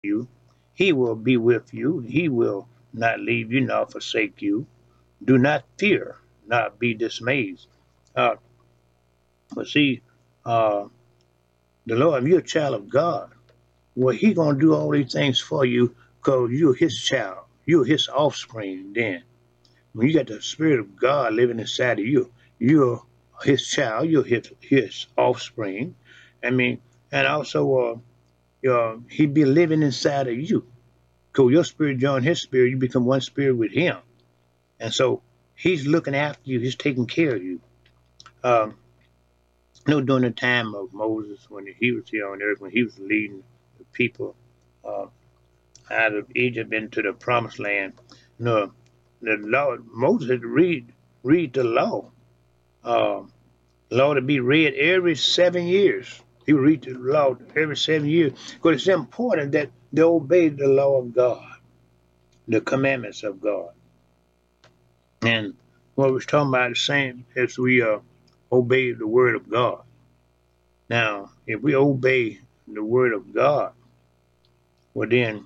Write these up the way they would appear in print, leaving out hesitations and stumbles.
you. He will be with you. He will not leave you nor forsake you. Do not fear, not be dismayed. Uh, but see, uh, the Lord, if you're a child of God, well, He gonna do all these things for you because you're His child. You're His offspring. Then, when you got the Spirit of God living inside of you, you're His child. You're His offspring. I mean, and also, He be living inside of you. So your spirit join His spirit, you become one spirit with Him. And so He's looking after you. He's taking care of you. Um, during the time of Moses, when he was here on earth, when he was leading the people uh, out of Egypt into the promised land, you know, the law, Moses had to read the law. Uh, law to be read every 7 years. He would read the law every 7 years because it's important that they obey the law of God, the commandments of God. And what we're talking about the same as we obey the word of God. Now, if we obey the word of God, well then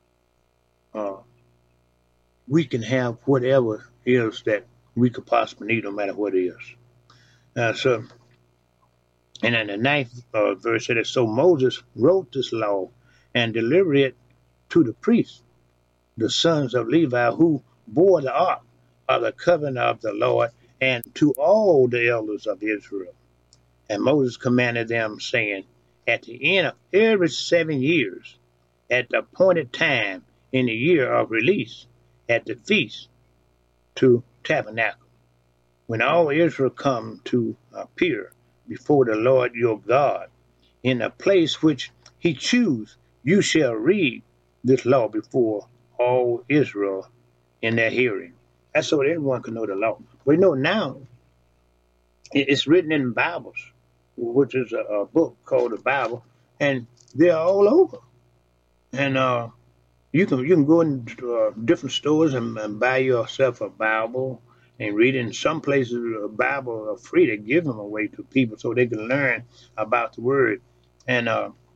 uh, we can have whatever is that we could possibly need, no matter what it is. So, and in the ninth verse it is, so Moses wrote this law and delivered it to the priests, the sons of Levi, who bore the ark of the covenant of the Lord, and to all the elders of Israel. And Moses commanded them, saying, at the end of every 7 years, at the appointed time in the year of release, at the feast to tabernacle, when all Israel come to appear before the Lord your God, in a place which he choose, you shall read this law before all Israel in their hearing. That's so that everyone can know the law. We know now it's written in Bibles, which is a book called the Bible, and they're all over. And you can go into different stores and buy yourself a Bible and read it. In some places, a Bible are free. They give them away to people so they can learn about the Word. And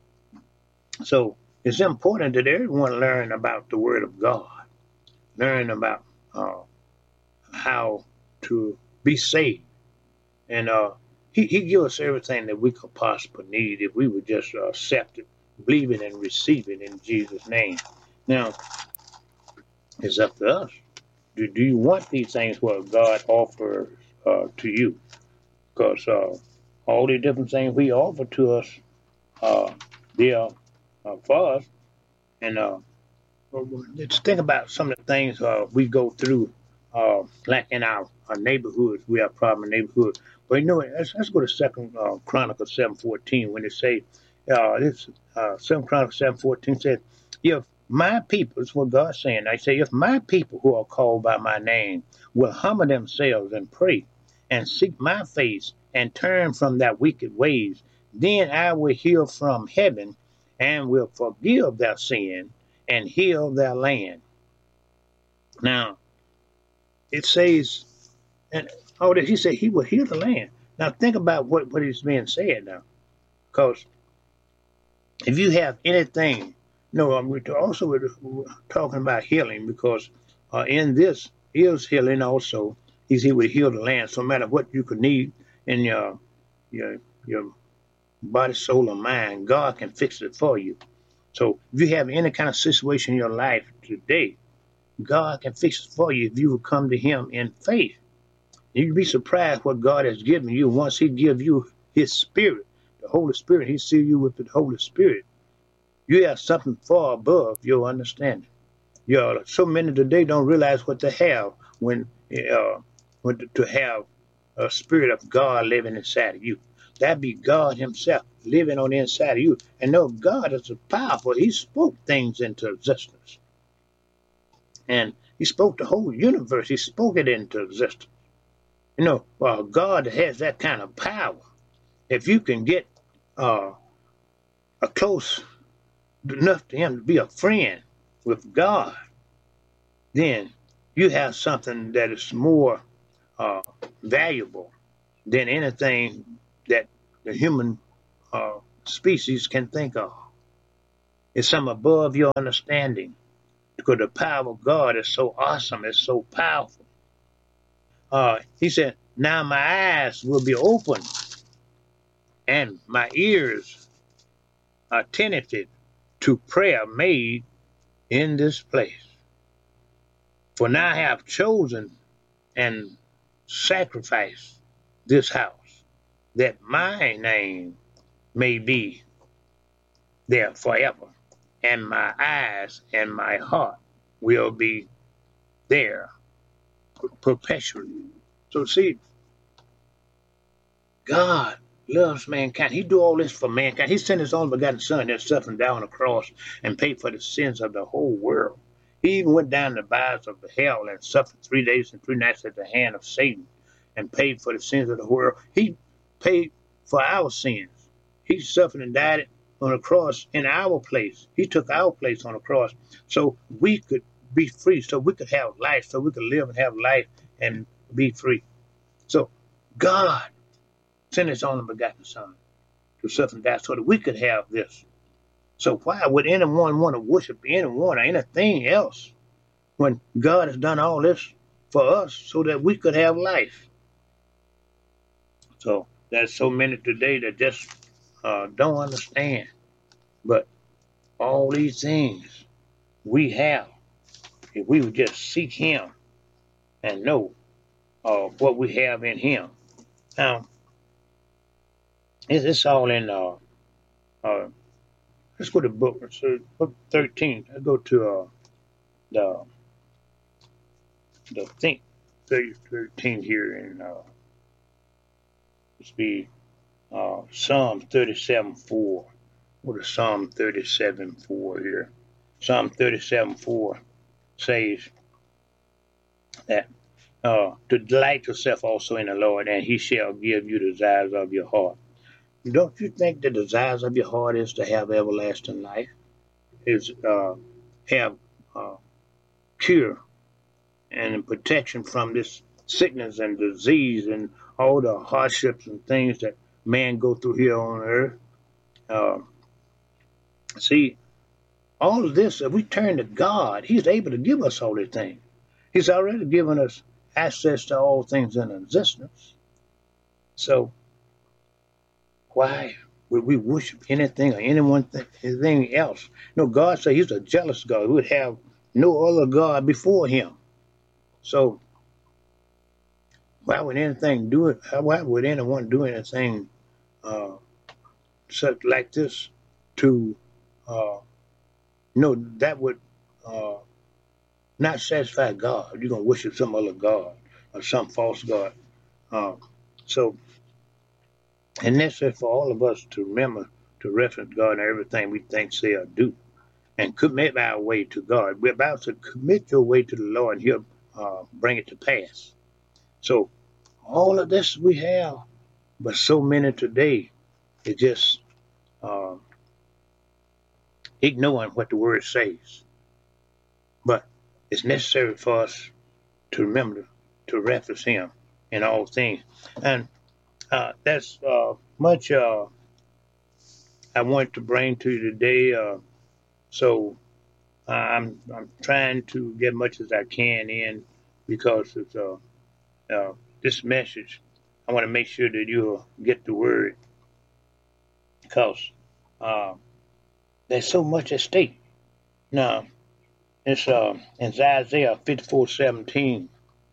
so it's important that everyone learn about the Word of God, learn about uh, how to be saved. And he give us everything that we could possibly need if we would just accept it, believe it, and receive it in Jesus' name. Now, it's up to us. Do you want these things what God offers to you? Because all the different things we offer to us, uh, they are for us. And let's think about some of the things we go through, like in our neighborhoods. We have problem neighborhoods. But you know what? Let's go to Second Chronicles 7:14 when they say, this Second Chronicles 7:14 says, if my people, it's what God's saying. I say, if my people who are called by my name will humble themselves and pray and seek my face and turn from their wicked ways, then I will hear from heaven and will forgive their sin and heal their land. Now, it says, and oh, he said he will heal the land. Now, think about what is being said now. Because if you have anything, no, we're also we're talking about healing because in this is healing also. He would heal the land. So no matter what you could need in your body, soul, or mind, God can fix it for you. So if you have any kind of situation in your life today, God can fix it for you if you will come to Him in faith. You'd be surprised what God has given you once He gives you His Spirit, the Holy Spirit. He seals you with the Holy Spirit. You have something far above your understanding. So many today don't realize what they have when to have a Spirit of God living inside of you. That be God Himself living on the inside of you. And know God is powerful. He spoke things into existence. And He spoke the whole universe. He spoke it into existence. God has that kind of power. If you can get uh, a close enough to Him to be a friend with God, then you have something that is more uh, valuable than anything that the human species can think of. It's something above your understanding. Because the power of God is so awesome, it's so powerful. He said, now my eyes will be open and my ears are attentive to prayer made in this place. For now I have chosen and sacrificed this house, that my name may be there forever, and my eyes and my heart will be there perpetually. So see, God loves mankind. He do all this for mankind. He sent his only begotten son that suffered down on the cross and paid for the sins of the whole world. He even went down the bowels of the hell and suffered 3 days and 3 nights at the hand of Satan and paid for the sins of the world. He paid for our sins. He suffered and died on the cross in our place. He took our place on the cross so we could be free, so we could have life, so we could live and have life and be free. So God sent his only begotten son to suffer and die so that we could have this. So why would anyone want to worship anyone or anything else when God has done all this for us so that we could have life? So there's so many today that just don't understand. But all these things we have, if we would just seek him and know what we have in him. Now, it's all in, let's go to book 13. Let's go to the think 13 here in, let's be Psalm 37:4. What is Psalm 37:4 here? Psalm 37:4 says that to delight yourself also in the Lord, and he shall give you the desires of your heart. Don't you think the desires of your heart is to have everlasting life? Is have cure and protection from this sickness and disease and all the hardships and things that man go through here on earth. Uh, see, all of this, if we turn to God, he's able to give us all these things. He's already given us access to all things in existence. So why would we worship anything or anything else? No, God said he's a jealous God. We would have no other God before him. So why would anything do it? Why would anyone do anything such like this to that would not satisfy God? You're gonna worship some other God or some false God. Uh, so, and necessary for all of us to remember to reference God in everything we think, say, or do, and commit our way to God. We're about to commit your way to the Lord, and He'll bring it to pass. So, all of this we have, but so many today is just ignoring what the Word says. But it's necessary for us to remember to reference Him in all things, and that's much I want to bring to you today. So I'm trying to get much as I can in because it's this message. I want to make sure that you'll get the word because there's so much at stake. Now it's Isaiah 54:17.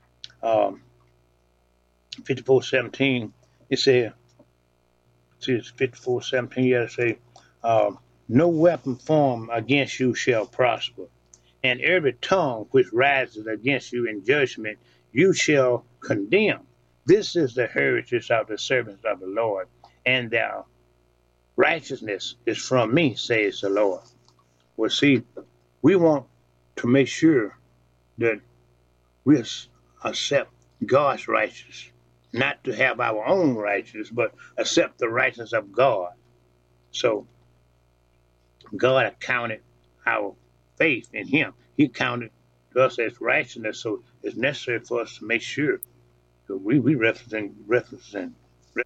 54:17. It says, it's 54:17. Yeah, it say, no weapon formed against you shall prosper, and every tongue which rises against you in judgment you shall condemn. This is the heritage of the servants of the Lord, and their righteousness is from me, says the Lord. Well, see, we want to make sure that we accept God's righteousness, not to have our own righteousness, but accept the righteousness of God. So God accounted our faith in Him. He counted to us as righteousness. So it's necessary for us to make sure that we represent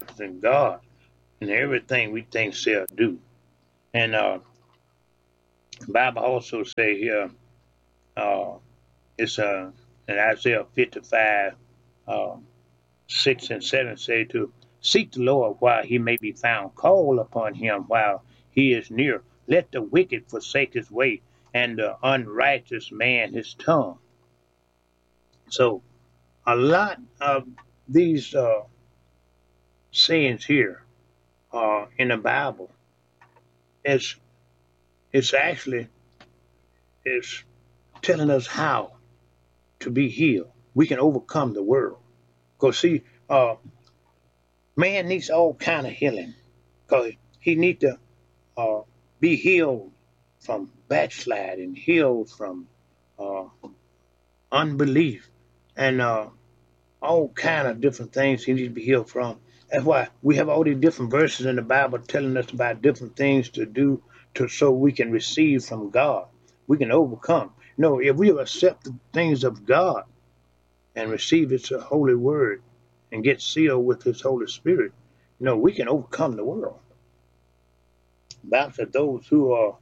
God in everything we think, say, or do. And The Bible also say here, uh, it's in Isaiah 55, uh, 6 and 7 say to seek the Lord while he may be found, call upon him while he is near. Let the wicked forsake his way, and the unrighteous man his tongue. So a lot of these sayings here in the Bible is it's actually is telling us how to be healed. We can overcome the world. Because see, man needs all kind of healing. Because he needs to uh, be healed from backsliding, healed from uh, unbelief, and all kind of different things he needs to be healed from. That's why we have all these different verses in the Bible telling us about different things to do to so we can receive from God. We can overcome. No, if we accept the things of God and receive His holy word and get sealed with His Holy Spirit, we can overcome the world. The Bible said those who are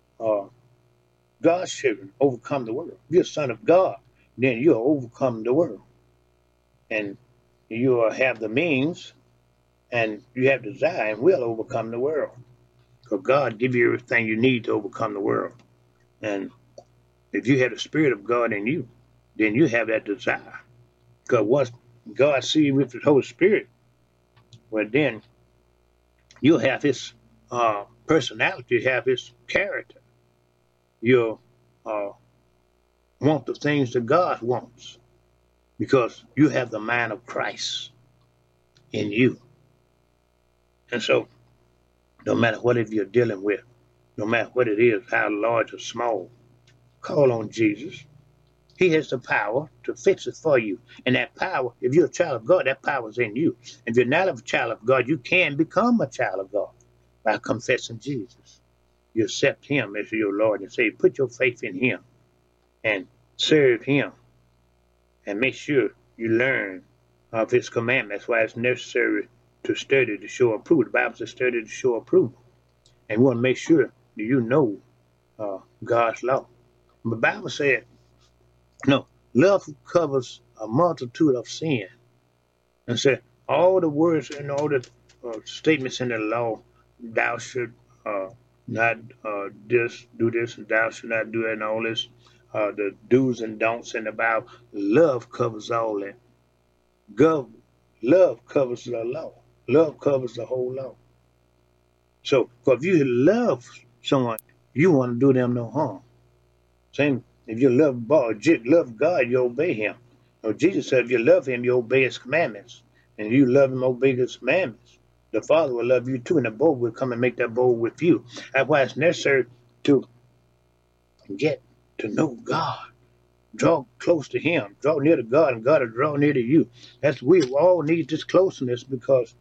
God's children overcome the world. If you're a son of God, then you'll overcome the world. And you will have the means and you have desire and will overcome the world. Because God give you everything you need to overcome the world. And if you have the Spirit of God in you, then you have that desire. Because once God sees you with the Holy Spirit, well then you'll have His personality, have His character. You'll want the things that God wants because you have the mind of Christ in you. And so, no matter what it is you're dealing with, no matter what it is, how large or small, call on Jesus. He has the power to fix it for you. And that power, if you're a child of God, that power is in you. If you're not a child of God, you can become a child of God by confessing Jesus. You accept Him as your Lord and Savior. Put your faith in Him and serve Him. And make sure you learn of His commandments. That's why it's necessary to study to show approval. The Bible says study to show approval. And we want to make sure that you know God's law. The Bible said, no, love covers a multitude of sin. And said all the words and all the statements in the law, thou should not do this, and thou should not do that, and all this, the do's and don'ts in the Bible. Love covers all that. Love covers the law. Love covers the whole law. So, if you love someone, you want to do them no harm. Same, if you love God, you obey Him. Now, Jesus said, if you love Him, you obey His commandments. And you love Him, obey His commandments. The Father will love you too, and the both will come and make that both with you. That's why it's necessary to get to know God. Draw close to Him. Draw near to God, and God will draw near to you. We all need this closeness because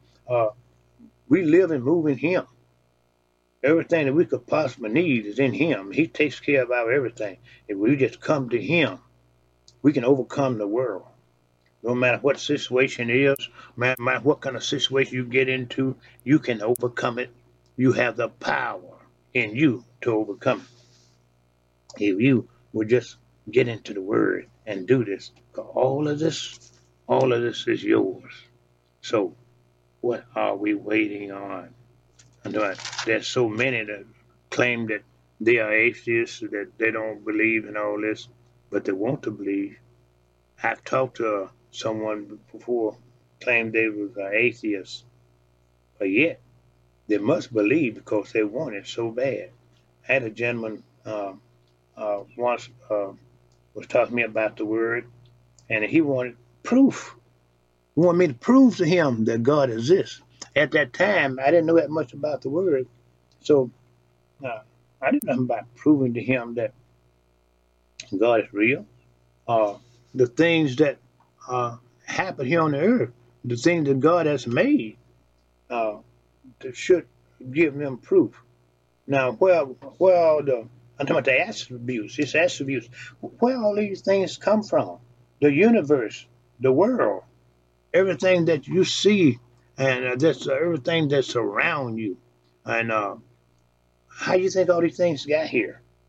we live and move in Him. Everything that we could possibly need is in Him. He takes care of our everything. If we just come to Him, we can overcome the world. No matter what situation it is, no matter what kind of situation you get into, you can overcome it. You have the power in you to overcome it. If you would just get into the Word and do this, all of this is yours. So, what are we waiting on? There's so many that claim that they are atheists, that they don't believe in all this, but they want to believe. I've talked to someone before claimed they was an atheist, but yet they must believe because they want it so bad. I had a gentleman once was talking to me about the Word, and he wanted proof. He wanted me to prove to him that God exists. At that time, I didn't know that much about the Word, so I didn't know about proving to him that God is real. The things that happen here on the earth, the things that God has made, that should give them proof. Now, where all I'm talking about the attributes, it's attributes, where all these things come from? The universe, the world, everything that you see, and that's everything that's around you. And how you think all these things got here?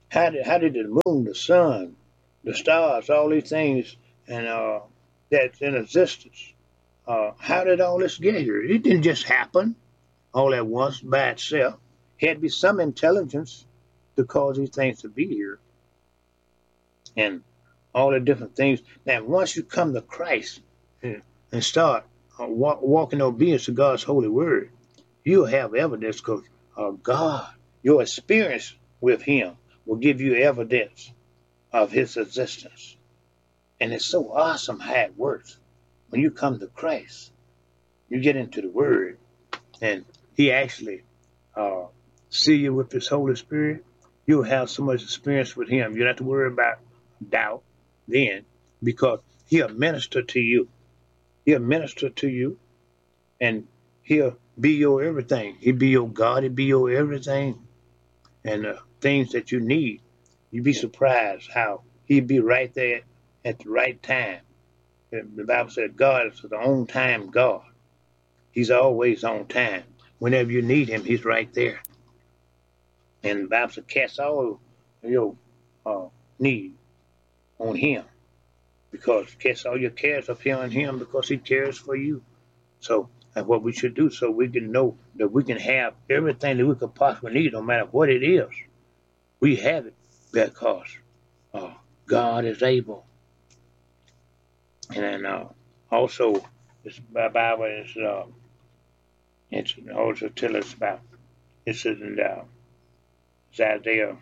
How did the moon, the sun, the stars, all these things, and that's in existence? How did all this get here? It didn't just happen all at once by itself. It had to be some intelligence to cause these things to be here, and all the different things. Now, once you come to Christ and start walking in obedience to God's holy word, you'll have evidence because God, your experience with Him will give you evidence of His existence. And it's so awesome how it works. When you come to Christ, you get into the Word, and He actually uh, see you with His Holy Spirit. You'll have so much experience with Him. You don't have to worry about doubt then, because He'll minister to you. He'll minister to you, and He'll be your everything. He'll be your God. He'll be your everything, and things that you need. You'd be surprised how He'd be right there at the right time. The Bible said God is the on time God. He's always on time. Whenever you need Him, He's right there. And the Bible said, cast all your uh, need on Him, because cast all your cares upon Him because He cares for you. So that's what we should do, so we can know that we can have everything that we could possibly need, no matter what it is. We have it because uh, God is able. And then also, this Bible is it's also tell us about. It says in it's Isaiah,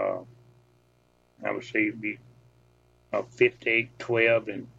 I would say it'd be 58:12 and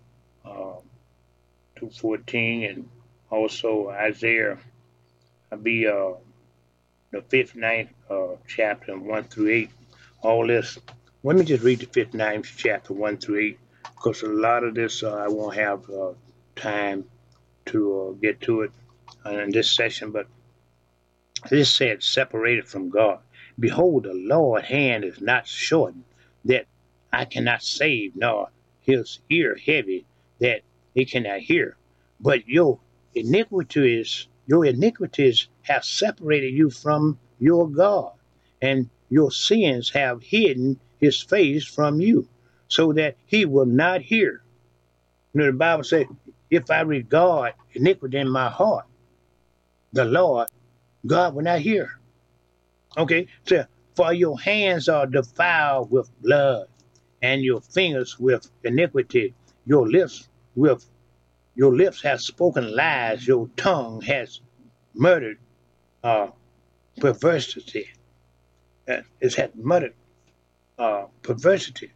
2:14, and also Isaiah, be the 59th chapter 1 through 8. All this. Let me just read the 59th chapter 1 through 8, because a lot of this I won't have time to get to it in this session. But this said, separated from God. Behold, the Lord's hand is not shortened, that I cannot save, nor his ear heavy, that he cannot hear. But your iniquities have separated you from your God, and your sins have hidden his face from you, so that he will not hear. You know, the Bible says, if I regard iniquity in my heart, the Lord, God will not hear. Okay, so for your hands are defiled with blood, and your fingers with iniquity. Your lips with your lips have spoken lies. Your tongue has murdered perversity. It has murdered perversity.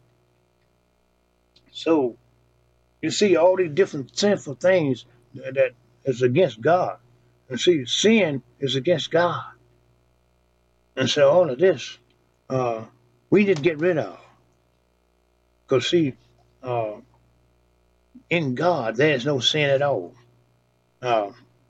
So you see all these different sinful things that is against God. And see, sin is against God. And so all of this, we need to get rid of. Because see, uh, in God, there's no sin at all. Uh,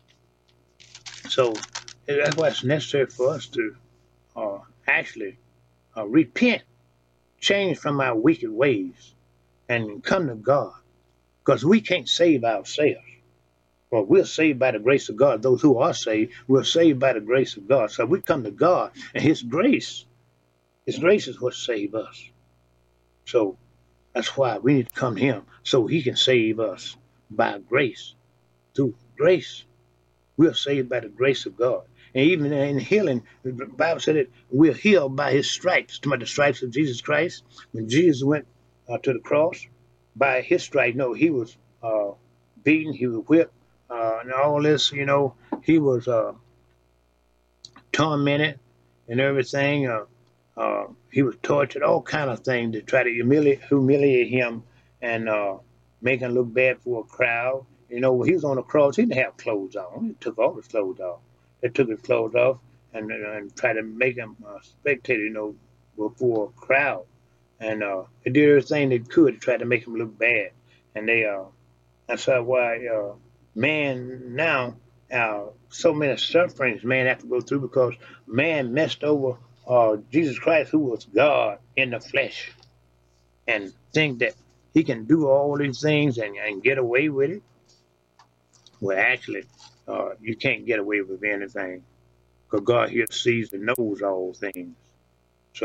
so that's why it's necessary for us to actually repent, change from our wicked ways, and come to God. Because we can't save ourselves. Well, we're saved by the grace of God. Those who are saved, we're saved by the grace of God. So we come to God, and His grace is what saves us. So that's why we need to come to Him, so He can save us by grace. Through grace, we're saved by the grace of God. And even in healing, the Bible said that we're healed by His stripes. Talking about the stripes of Jesus Christ. When Jesus went to the cross, by His stripes, no, He was beaten, He was whipped, and all this, He was tormented and everything. He was tortured, all kind of things to try to humiliate Him and make Him look bad for a crowd. When He was on the cross, He didn't have clothes on. He took all His clothes off. They took His clothes off and tried to make Him a spectator, before a crowd. And they did everything they could to try to make Him look bad. And that's why man now, so many sufferings man have to go through, because man messed over Jesus Christ, who was God in the flesh, and think that he can do all these things and get away with it. Well, actually, you can't get away with anything, because God here sees and knows all things. So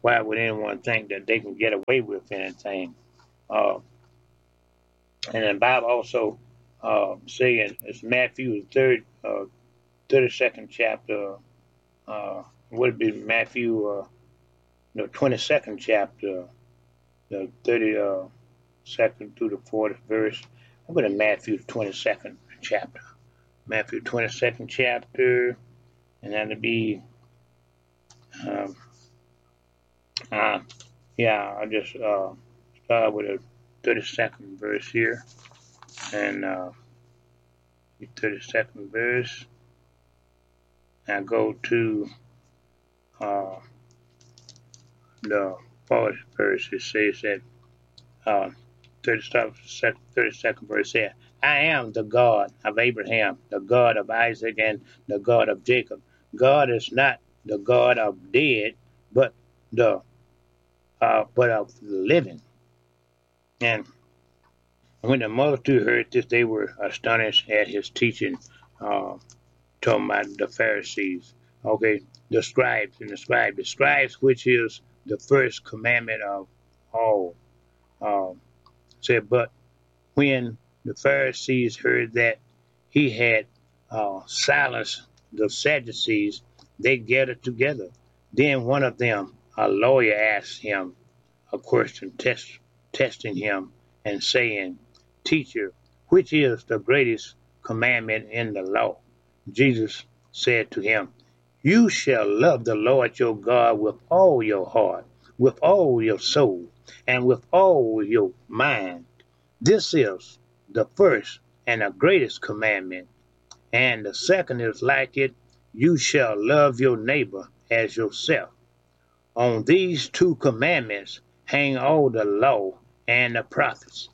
Why would anyone think that they can get away with anything? Uh, and the Bible also saying it's Matthew the 32nd chapter. Would it be Matthew the 22nd chapter, the 32nd through the 40th verse? I'm going to Matthew the 22nd chapter. Matthew 22nd chapter, and that'll be um, uh, yeah. I'll just start with the 32nd verse here, and the 32nd verse. I go to uh, the 40th verse. It says that 32nd verse says, I am the God of Abraham, the God of Isaac, and the God of Jacob. God is not the God of dead, but the but of the living. And when the multitude heard this, they were astonished at his teaching. Talking about the Pharisees. Okay, the scribes, the scribes, which is the first commandment of all. Said, but when the Pharisees heard that he had silenced the Sadducees, they gathered together. Then one of them, a lawyer, asked him a question, testing him and saying, Teacher, which is the greatest commandment in the law? Jesus said to him, You shall love the Lord your God with all your heart, with all your soul, and with all your mind. This is the first and the greatest commandment. And the second is like it, you shall love your neighbor as yourself. On these two commandments hang all the law and the prophets.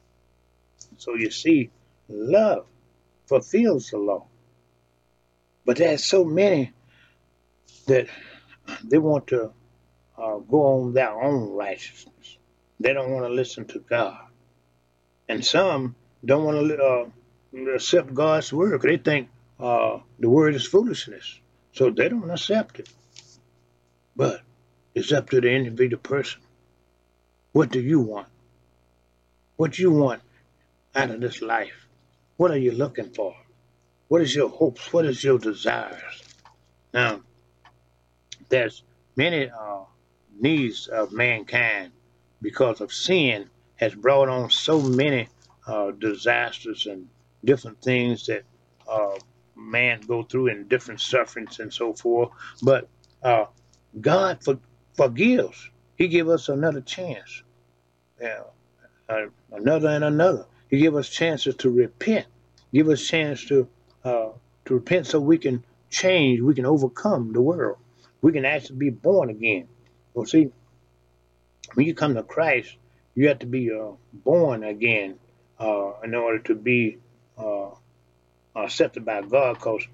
So you see, love fulfills the law. But there's so many that they want to go on their own righteousness. They don't want to listen to God. And some don't want to accept God's word because they think the word is foolishness. So they don't accept it. But it's up to the individual person. What do you want? What do you want out of this life? What are you looking for? What is your hopes? What is your desires? Now, there's many needs of mankind because of sin has brought on so many disasters and different things that man go through and different sufferings and so forth. But God forgives. He give us another chance. Yeah, another and another. He give us chances to repent. Give us chance to repent so we can change. We can overcome the world. We can actually be born again. Well, see, when you come to Christ, you have to be born again in order to be uh, accepted by God. Because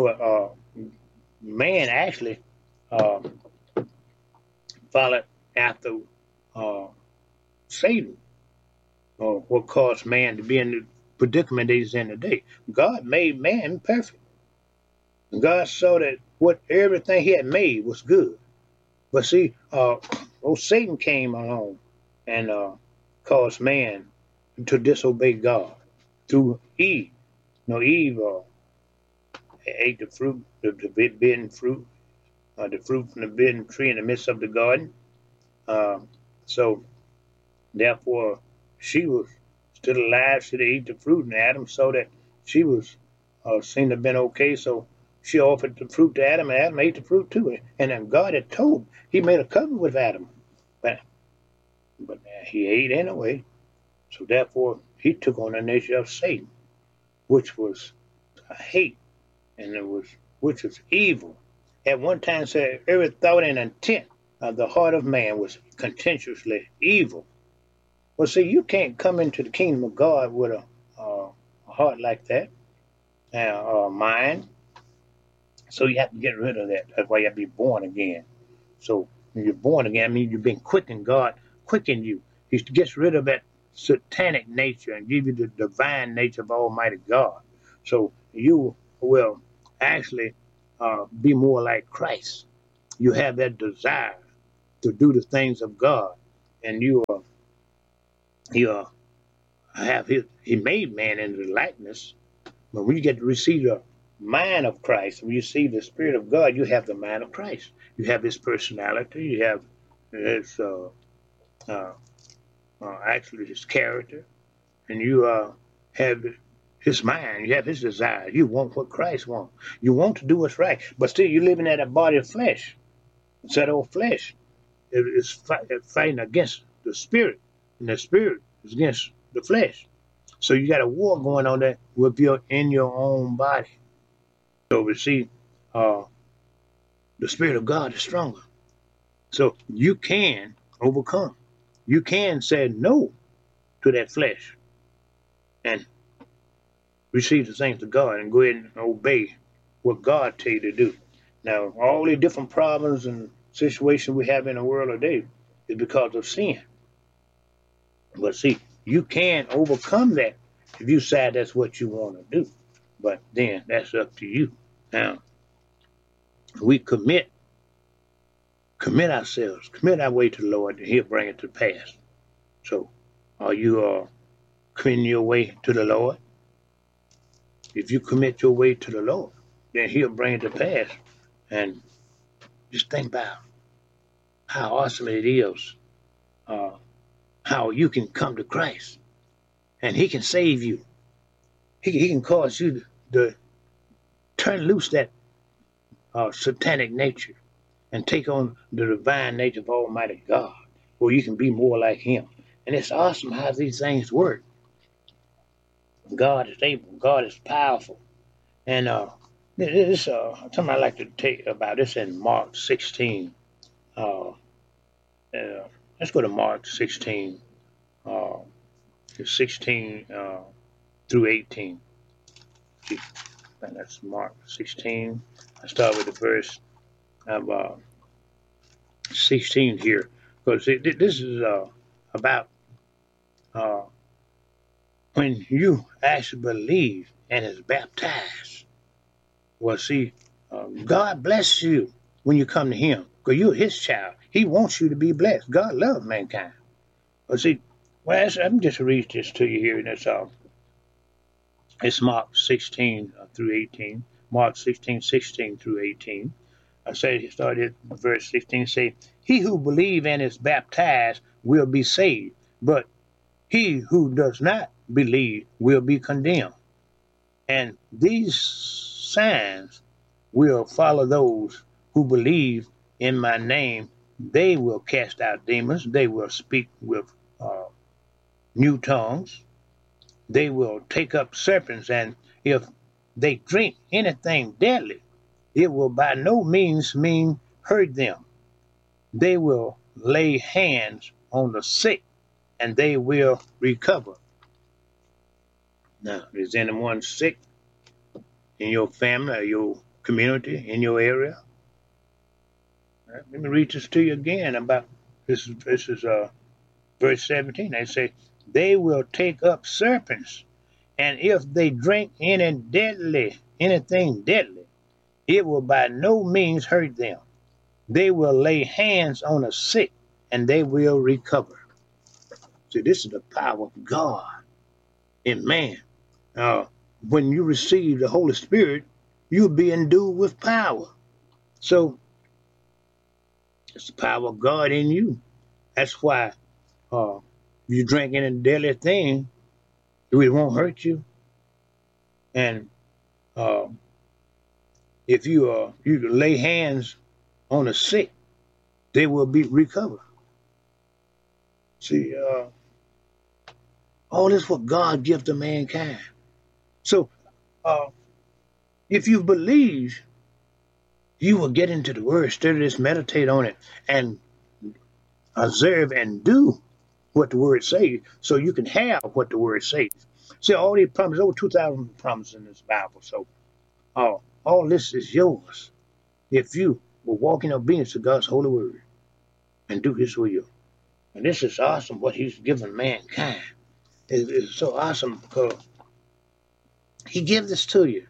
man actually uh, followed after uh, Satan, or what caused man to be in the predicament that he's in today. God made man perfect. God saw that what everything he had made was good. But see, Satan came along and caused man to disobey God through Eve. Eve ate the fruit, the forbidden fruit, the fruit from the forbidden tree in the midst of the garden. Uh, so therefore, she was still alive. She'd eat the fruit, and Adam saw that she was seemed to have been okay. So she offered the fruit to Adam, and Adam ate the fruit too. And then God had told he made a covenant with Adam, but he ate anyway. So therefore, he took on the nature of Satan, which was a hate, and which was evil. At one time, said every thought and intent of the heart of man was contentiously evil. Well, see, you can't come into the kingdom of God with a heart like that, and a mind. So you have to get rid of that. That's why you have to be born again. So when you're born again, I mean you've been quickened. God quickened you. He gets rid of that satanic nature and give you the divine nature of Almighty God. So you will actually be more like Christ. You have that desire to do the things of God. And you have he made man in the likeness. But when you get to receive the mind of Christ, when you see the Spirit of God, you have the mind of Christ. You have His personality. You have His uh, actually His character, and you have His mind. You have His desire. You want what Christ wants. You want to do what's right, but still you're living in a body of flesh. It's that old flesh. It's fighting against the Spirit, and the Spirit is against the flesh. So you got a war going on there with in your own body. So we see, uh, the Spirit of God is stronger. So you can overcome. You can say no to that flesh and receive the things of God and go ahead and obey what God tell you to do. Now, all the different problems and situations we have in the world today is because of sin. But see, you can overcome that if you decide that's what you want to do. But then that's up to you. Now, we commit ourselves, commit our way to the Lord, and He'll bring it to pass. So, are you committing your way to the Lord? If you commit your way to the Lord, then He'll bring it to pass. And just think about how awesome it is, how you can come to Christ, and He can save you. He can cause you to turn loose that satanic nature and take on the divine nature of Almighty God, where you can be more like Him. And it's awesome how these things work. God is able. God is powerful. And this something I like to take about this in Mark 16. Uh, let's go to Mark 16, 16 through 18. And that's Mark 16. I start with the verse of 16 here, because this is about when you actually believe and is baptized. Well, see, God bless you when you come to Him, because you're His child. He wants you to be blessed. God loves mankind. Well, see, let me just read this to you here, and it's Mark 16 through 18. Mark 16 through 18. I say, started at verse 16, say, He who believes and is baptized will be saved, but he who does not believe will be condemned. And these signs will follow those who believe in my name. They will cast out demons. They will speak with new tongues. They will take up serpents, and if they drink anything deadly, it will by no means hurt them. They will lay hands on the sick, and they will recover. Now, is anyone sick in your family or your community, in your area? Right, let me read this to you again about this. This is verse 17. They say, they will take up serpents, and if they drink anything deadly, it will by no means hurt them. They will lay hands on the sick, and they will recover. See, this is the power of God in man. When you receive the Holy Spirit, you'll be endued with power. So, it's the power of God in you. That's why if you drink any deadly thing, it won't hurt you. And if you lay hands on the sick, they will be recovered. See, all this what God gives to mankind. So, if you believe, you will get into the Word, study this, meditate on it, and observe and do what the Word says, so you can have what the Word says. See, all these promises, over 2,000 promises in this Bible. So, all this is yours if you will walk in obedience to God's holy Word and do His will. And this is awesome what He's given mankind. It's so awesome because He gives this to you.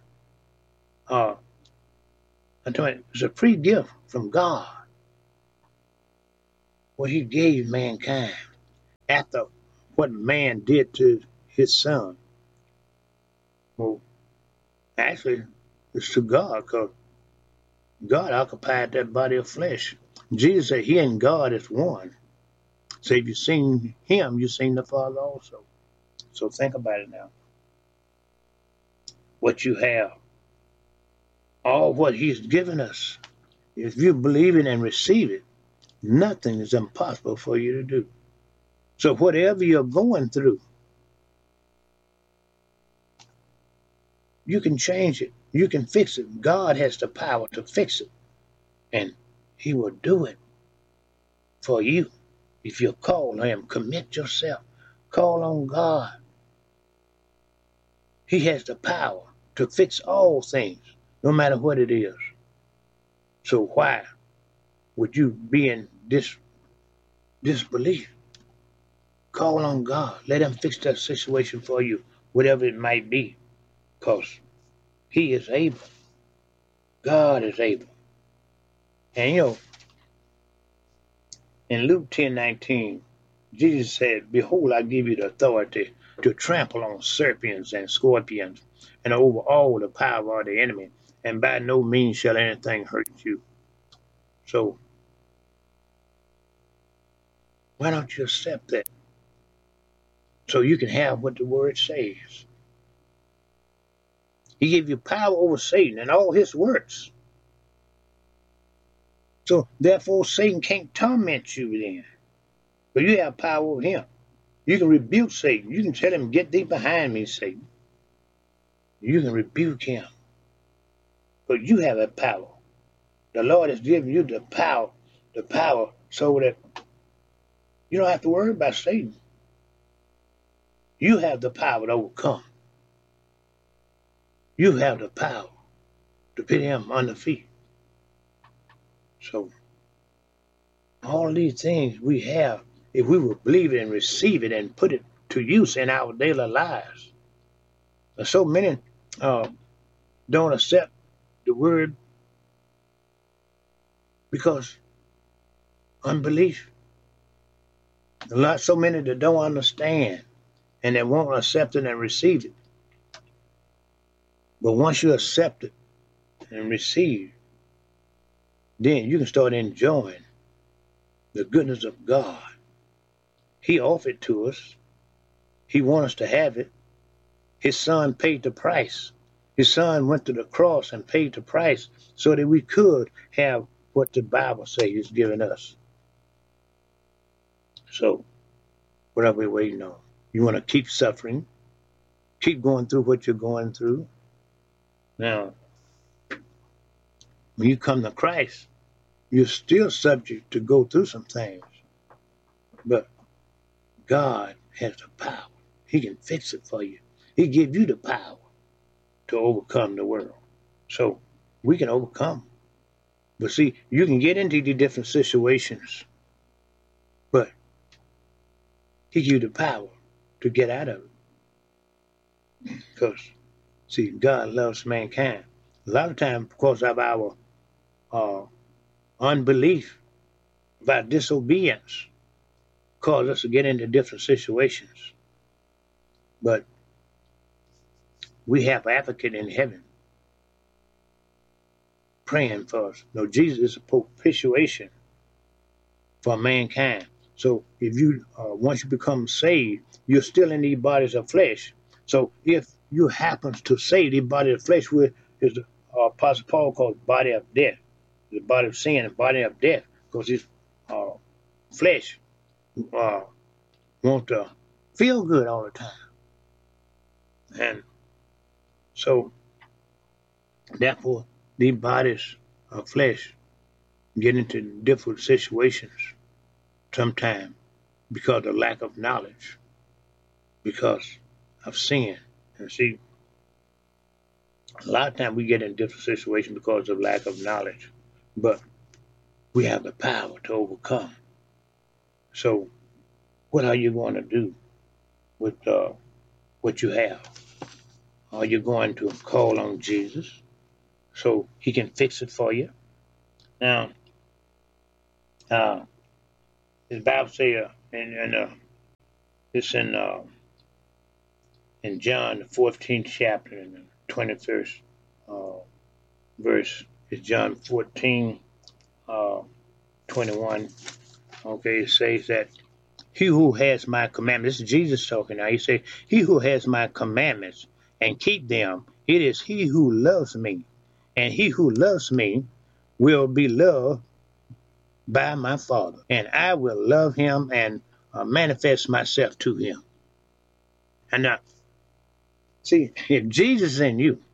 It's a free gift from God. what he gave mankind after what man did to his son. Well, actually, it's to God, because God occupied that body of flesh. Jesus said he and God is one. So if you've seen him, you've seen the Father also. So think about it now. What you have, all what he's given us. If you believe it and receive it, nothing is impossible for you to do. So whatever you're going through, you can change it. You can fix it. God has the power to fix it. And he will do it for you. If you call him, commit yourself. Call on God. He has the power to fix all things, no matter what it is. So why would you be in disbelief? Call on God. Let him fix that situation for you, whatever it might be, because he is able. God is able. And in Luke 10:19, Jesus said, behold, I give you the authority to trample on serpents and scorpions and over all the power of the enemy, and by no means shall anything hurt you. So why don't you accept that? So you can have what the word says. He gave you power over Satan and all his works. So therefore Satan can't torment you then. But you have power over him. You can rebuke Satan. You can tell him, get thee behind me, Satan. You can rebuke him. But you have that power. The Lord has given you the power so that you don't have to worry about Satan. You have the power to overcome. You have the power to put him on the feet. So all these things we have, if we will believe it and receive it and put it to use in our daily lives. So many don't accept the word because unbelief. So many that don't understand and that won't accept it and receive it. But once you accept it and receive, then you can start enjoying the goodness of God. He offered to us. He wants us to have it. His son paid the price. His son went to the cross and paid the price so that we could have what the Bible says he's given us. So what are we waiting on? You want to keep suffering, keep going through what you're going through. Now, when you come to Christ, you're still subject to go through some things. But God has the power. He can fix it for you. He gives you the power to overcome the world. So we can overcome. But see, you can get into the different situations, but he gives you the power to get out of it. Because, see, God loves mankind. A lot of times, because of our unbelief, of our disobedience, cause us to get into different situations. But we have an advocate in heaven praying for us. No, Jesus is a propitiation for mankind. So if you once you become saved, you're still in these bodies of flesh. So if you happen to save the body of flesh, which is the Apostle Paul calls body of death, the body of sin and body of death, because his flesh want to feel good all the time. And so therefore these bodies of flesh get into different situations sometimes because of lack of knowledge, because of sin. And see, a lot of times we get in different situations because of lack of knowledge, but we have the power to overcome. So what are you going to do with what you have? Are you going to call on Jesus so he can fix it for you? Now, The Bible say, it's in John the 14th chapter and the 21st verse. It's John 14, 21. Okay, it says that he who has my commandments, this is Jesus talking now. He said, he who has my commandments and keep them, it is he who loves me. And he who loves me will be loved by my Father. And I will love him and manifest myself to him. And now, see, if Jesus is in you,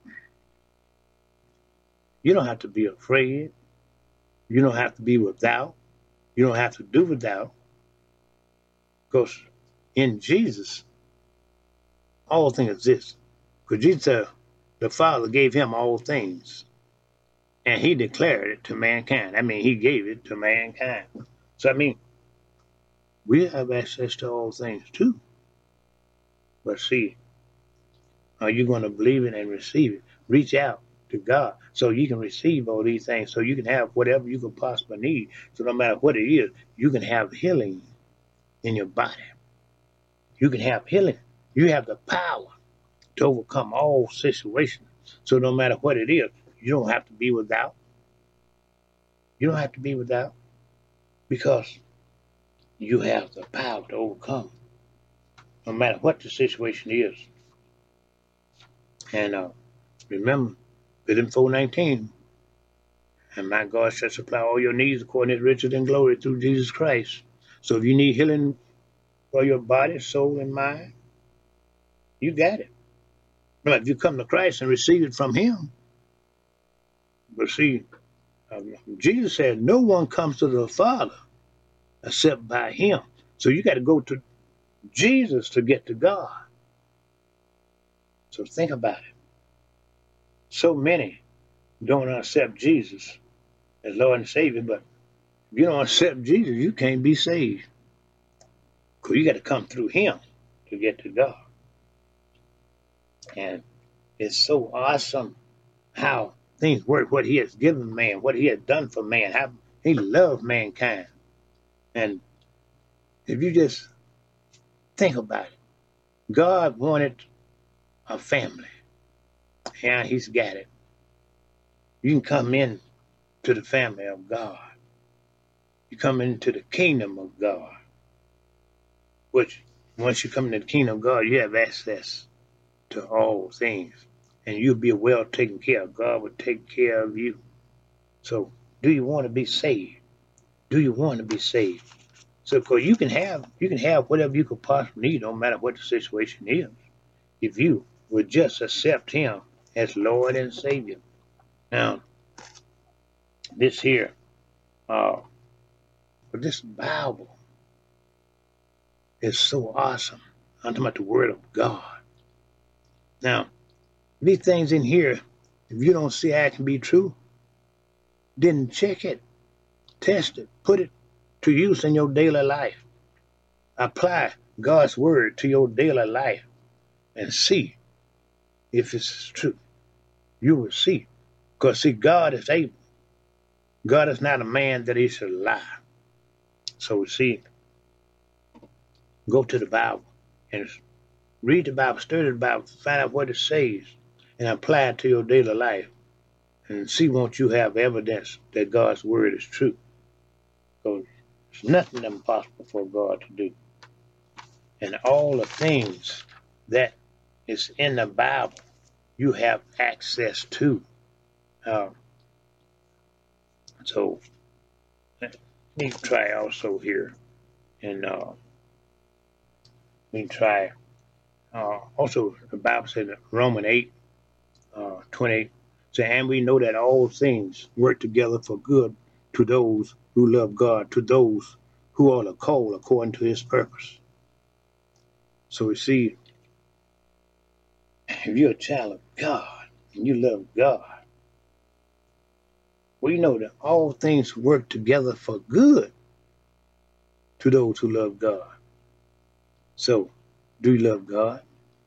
you don't have to be afraid. You don't have to be without. You don't have to do without. Because in Jesus, all things exist. Because Jesus said the Father gave him all things. And he declared it to mankind. I mean, he gave it to mankind. So, I mean, we have access to all things too. But see, are you going to believe it and receive it? Reach out to God so you can receive all these things, so you can have whatever you could possibly need. So no matter what it is, you can have healing in your body. You can have healing. You have the power to overcome all situations. So no matter what it is, you don't have to be without. You don't have to be without because you have the power to overcome no matter what the situation is. And remember, Philippians 4:19, and my God shall supply all your needs according to his riches and glory through Jesus Christ. So if you need healing for your body, soul, and mind, you got it. But if you come to Christ and receive it from him, but see, Jesus said, no one comes to the Father except by him. So you got to go to Jesus to get to God. So think about it. So many don't accept Jesus as Lord and Savior, but if you don't accept Jesus, you can't be saved. Because you got to come through him to get to God. And it's so awesome how things work, what he has given man, what he has done for man, how he loved mankind. And if you just think about it, God wanted a family. Yeah, he's got it. You can come in to the family of God. You come into the kingdom of God. Which, once you come into the kingdom of God, you have access to all things. And you'll be well taken care of. God will take care of you. So, do you want to be saved? Do you want to be saved? So, because you can have whatever you could possibly need, no matter what the situation is, if you would just accept him as Lord and Savior. Now, this here, this Bible is so awesome. I'm talking about the Word of God. Now, these things in here, if you don't see how it can be true, then check it, test it, put it to use in your daily life. Apply God's Word to your daily life and see if it's true. You will see. Because, see, God is able. God is not a man that he should lie. So, see, go to the Bible and read the Bible, study the Bible, find out what it says, and apply it to your daily life. And see, won't you have evidence that God's word is true? Because there's nothing impossible for God to do. And all the things that is in the Bible, you have access to. So, let me try also here. And we try also the Bible said in Romans 8:28, say, and we know that all things work together for good to those who love God, to those who are called according to his purpose. So we see, if you're a child of God and you love God, we know that all things work together for good to those who love God. So, do you love God?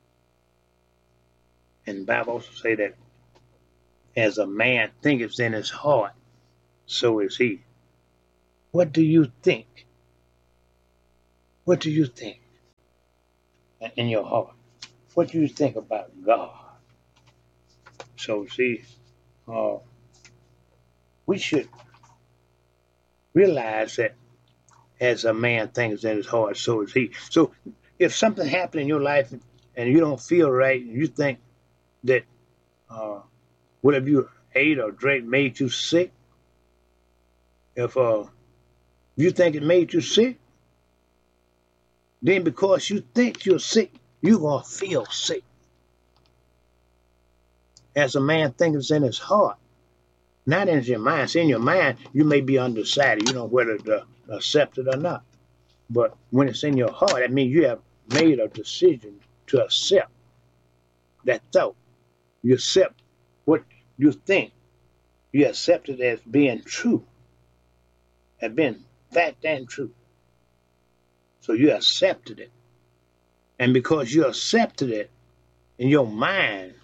And the Bible also say that as a man thinketh in his heart, so is he. What do you think What do you think in your heart? What do you think about God? So, see, uh, we should realize that as a man thinks in his heart, so is he. So, if something happened in your life and you don't feel right, and you think that uh, whatever you ate or drank made you sick, if you think it made you sick, then because you think you're sick, you're going to feel sick. As a man thinks in his heart, not in your mind. See, in your mind, you may be undecided. You know whether to accept it or not. But when it's in your heart, that means you have made a decision to accept that thought. You accept what you think. You accept it as being true, as being fact and true. So you accepted it. And because you accepted it in your mind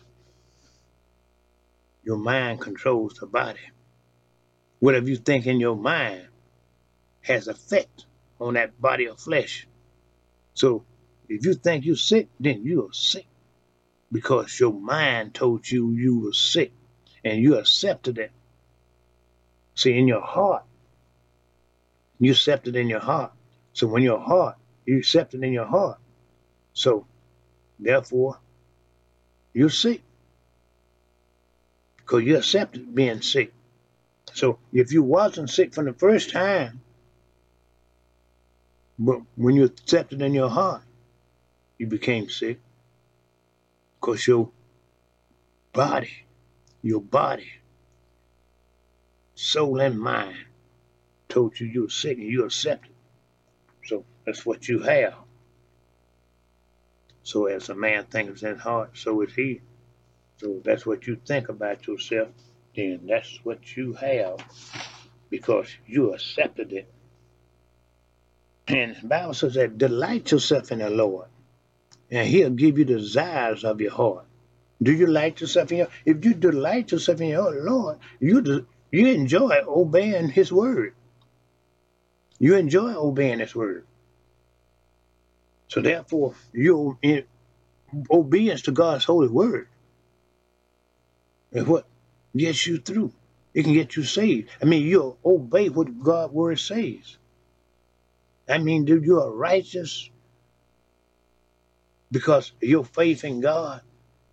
controls the body. Whatever you think in your mind has effect on that body of flesh. So if you think you're sick, then you are sick because your mind told you you were sick and you accepted it. See, in your heart, you accept it in your heart. So when your heart, you accept it in your heart. So therefore, you're sick because you accepted being sick. So if you wasn't sick from the first time, but when you accepted in your heart, you became sick because your body, soul and mind told you you were sick and you accepted. So that's what you have. So as a man thinks in his heart, so is he. So that's what you think about yourself, then that's what you have because you accepted it. And the Bible says that delight yourself in the Lord, and he'll give you the desires of your heart. Do you like yourself in your? If you delight yourself in your Lord, you enjoy obeying His word. You enjoy obeying His word. So therefore, your obedience to God's holy word is what gets you through. It can get you saved. I mean, you'll obey what God's word says. I mean, dude, you are righteous because of your faith in God.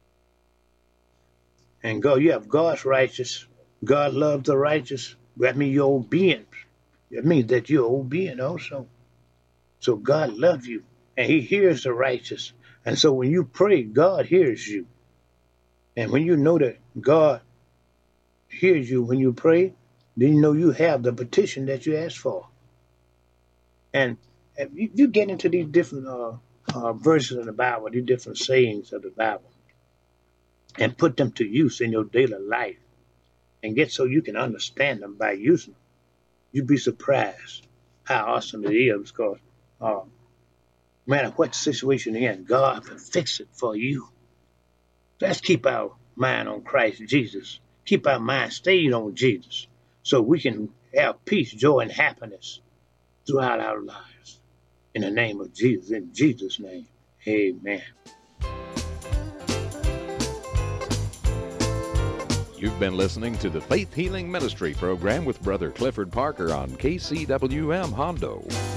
And God, you have God's righteous. God loves the righteous. That means you're obedient. That means that you're obedient also. So God loves you, and He hears the righteous. And so when you pray, God hears you. And when you know that God hears you when you pray, then you know you have the petition that you asked for. And if you get into these different verses of the Bible, these different sayings of the Bible, and put them to use in your daily life, and get so you can understand them by using them, you'd be surprised how awesome it is because no matter what situation you're in, God can fix it for you. Let's keep our mind on Christ Jesus. Keep our mind stayed on Jesus so we can have peace, joy, and happiness throughout our lives. In the name of Jesus, in Jesus' name, amen. You've been listening to the Faith Healing Ministry program with Brother Clifford Parker on KCWM Hondo.